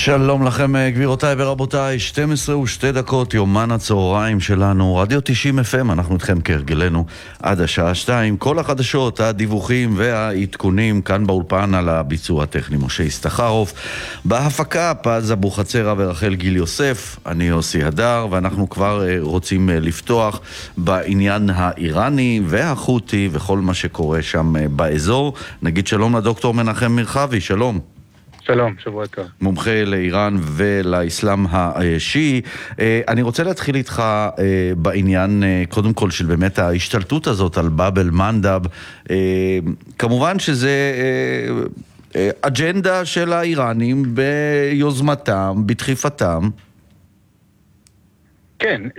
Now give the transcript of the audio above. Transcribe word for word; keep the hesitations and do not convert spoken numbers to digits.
שלום לכם גבירותיי ורבותיי, שתים עשרה ושתי דקות, יומן הצהריים שלנו, רדיו תשעים אף אם, אנחנו איתכם כהרגלנו עד השעה שתיים, כל החדשות, הדיווחים והעדכונים כאן באולפן. על הביצוע הטכני משה ישתחרוף, בהפקה פז אבוחצירא ורחל גיל יוסף, אני יוסי הדר, ואנחנו כבר רוצים לפתוח בעניין האיראני והחותי וכל מה שקורה שם באזור. נגיד שלום לדוקטור מנחם מרחבי. שלום. שלום, שבוע טוב. מומחה לאיראן ולאסלאם השיעי. אני רוצה להתחיל איתך בעניין, קודם כל, של באמת ההשתלטות הזאת על באב אל-מנדב. כמובן שזה אג'נדה של האיראנים ביוזמתם, בדחיפתם. כן.